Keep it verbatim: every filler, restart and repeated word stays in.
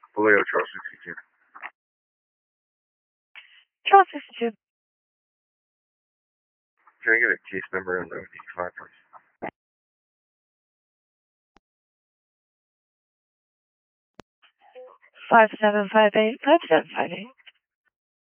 Vallejo, Charles sixty-two. Charles sixty-two. Can I get a case number on the eighty-five, please? Five seven five eight five seven five eight.